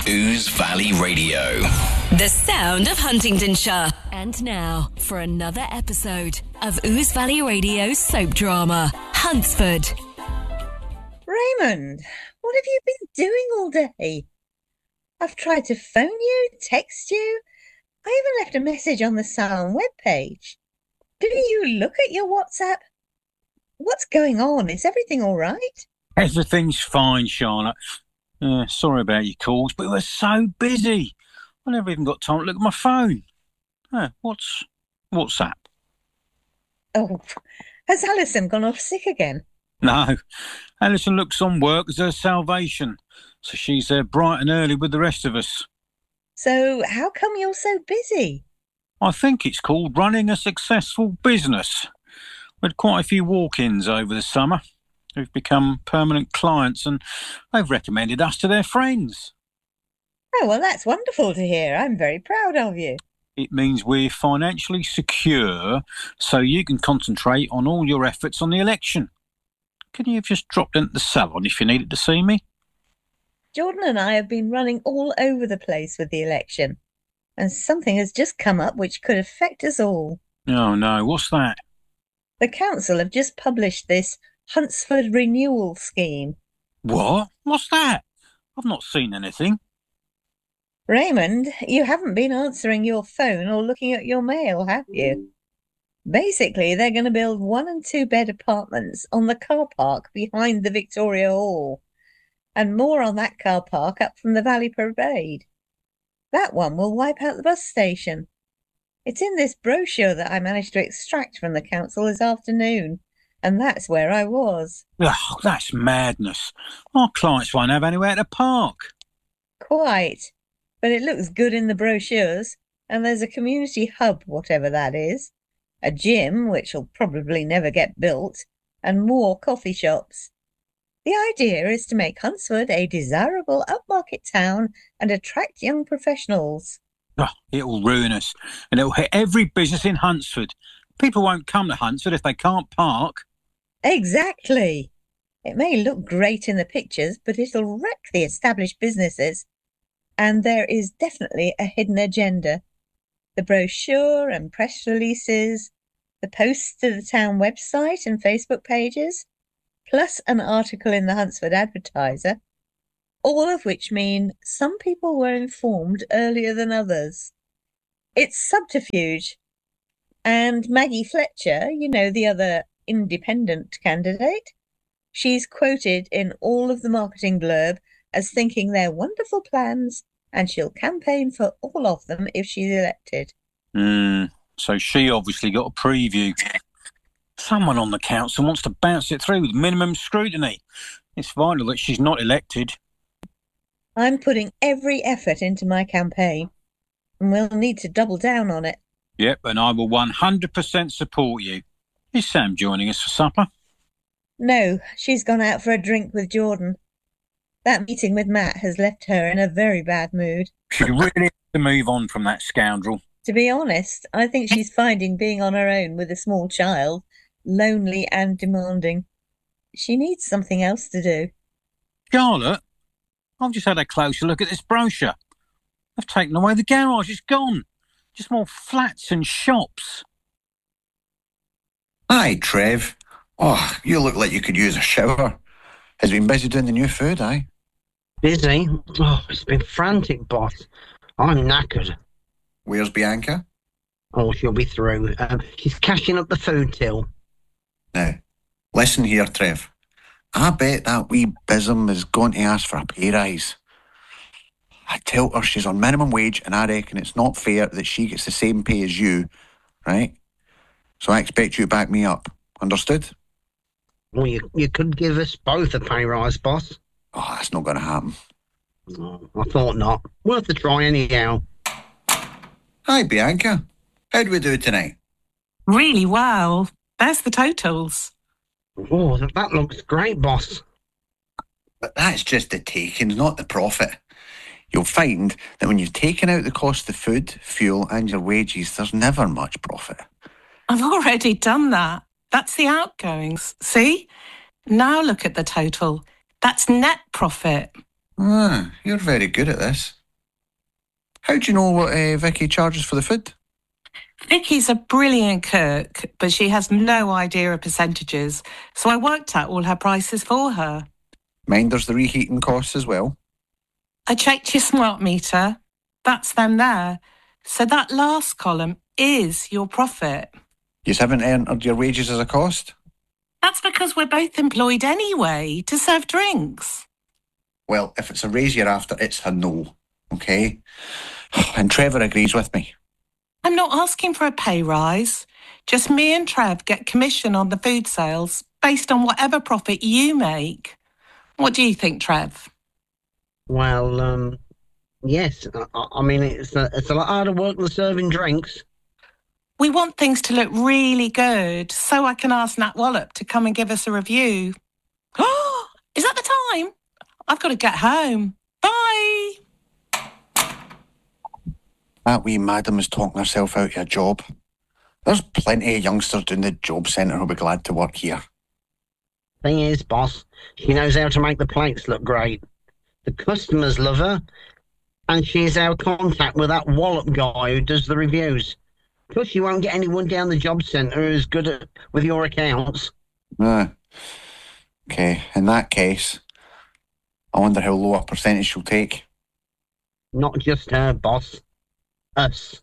Ouse Valley Radio. The sound of Huntingdonshire. And now for another episode of Ouse Valley Radio soap drama, Huntsford. Raymond, what have you been doing all day? I've tried to phone you, text you. I even left a message on the Salon webpage. Didn't you look at your WhatsApp? What's going on? Is everything all right? Everything's fine, Charlotte. Sorry about your calls, but we were so busy. I never even got time to look at my phone. What's that? Oh, has Alison gone off sick again? No, Alison looks on work as her salvation, so she's there bright and early with the rest of us. So how come you're so busy? I think it's called running a successful business. We had quite a few walk-ins over the summer who've become permanent clients, and they've recommended us to their friends. Oh, well, that's wonderful to hear. I'm very proud of you. It means we're financially secure, so you can concentrate on all your efforts on the election. Can you have just dropped into the salon if you needed to see me? Jordan and I have been running all over the place with the election, and something has just come up which could affect us all. Oh, no. What's that? The council have just published this Huntsford renewal scheme. What? What's that? I've not seen anything. Raymond, you haven't been answering your phone or looking at your mail, have you? Basically, they're going to build 1 and 2 bed apartments on the car park behind the Victoria Hall, and more on that car park up from the Valley Parade. That one will wipe out the bus station. It's in this brochure that I managed to extract from the council this afternoon, and that's where I was. Oh, that's madness. Our clients won't have anywhere to park. Quite. But it looks good in the brochures, and there's a community hub, whatever that is, a gym, which will probably never get built, and more coffee shops. The idea is to make Huntsford a desirable upmarket town and attract young professionals. Oh, it'll ruin us, and it'll hit every business in Huntsford. People won't come to Huntsford if they can't park. Exactly. It may look great in the pictures, but it'll wreck the established businesses. And there is definitely a hidden agenda. The brochure and press releases, the posts to the town website and Facebook pages, plus an article in the Huntsford Advertiser, all of which mean some people were informed earlier than others. It's subterfuge. And Maggie Fletcher, you know, the other independent candidate, she's quoted in all of the marketing blurb as thinking they're wonderful plans, and she'll campaign for all of them if she's elected. So she obviously got a preview. Someone on the council wants to bounce it through with minimum scrutiny. It's vital that she's not elected. I'm putting every effort into my campaign, and we'll need to double down on it. Yep, and I will 100% support you. Is Sam joining us for supper? No, she's gone out for a drink with Jordan. That meeting with Matt has left her in a very bad mood. She really has to move on from that scoundrel. To be honest, I think she's finding being on her own with a small child lonely and demanding. She needs something else to do. Charlotte, I've just had a closer look at this brochure. They've taken away the garage. It's gone. Just more flats and shops. Hi, Trev. Oh, you look like you could use a shower. Has been busy doing the new food, aye? Busy? Oh, it's been frantic, boss. I'm knackered. Where's Bianca? Oh, she'll be through. She's cashing up the food till. Now, listen here, Trev. I bet that wee bism is going to ask for a pay rise. I tell her she's on minimum wage, and I reckon it's not fair that she gets the same pay as you, right? So I expect you to back me up. Understood? Well, you could give us both a pay rise, boss. Oh, that's not going to happen. Oh, I thought not. Worth a try anyhow. Hi, Bianca. How'd we do tonight? Really well. There's the totals. Oh, that looks great, boss. But that's just the takings, not the profit. You'll find that when you've taken out the cost of food, fuel and your wages, there's never much profit. I've already done that. That's the outgoings. See? Now look at the total. That's net profit. Ah, you're very good at this. How do you know what Vicky charges for the food? Vicky's a brilliant cook, but she has no idea of percentages, so I worked out all her prices for her. Mind there's the reheating costs as well. I checked your smart meter. That's them there. So that last column is your profit. You haven't entered your wages as a cost? That's because we're both employed anyway, to serve drinks. Well, if it's a raise you're after, it's a no, okay? And Trevor agrees with me. I'm not asking for a pay rise. Just me and Trev get commission on the food sales based on whatever profit you make. What do you think, Trev? Well, yes. I mean, it's a lot harder work than serving drinks. We want things to look really good, so I can ask Nat Wallop to come and give us a review. Oh, is that the time? I've got to get home. Bye! That wee madam is talking herself out of a job. There's plenty of youngsters doing the job centre who'll be glad to work here. Thing is, boss, she knows how to make the plates look great. The customers love her, and she's our contact with that Wallop guy who does the reviews. Plus, you won't get anyone down the job centre who's good at with your accounts. Okay, in that case, I wonder how low a percentage she'll take. Not just her, boss. Us.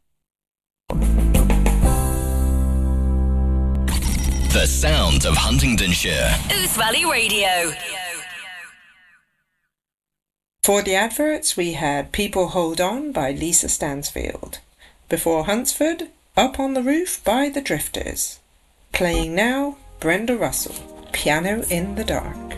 The sounds of Huntingdonshire. Ouse Valley Radio. For the adverts, we had People Hold On by Lisa Stansfield. Before Huntsford, Up on the Roof by The Drifters. Playing now, Brenda Russell, Piano in the Dark.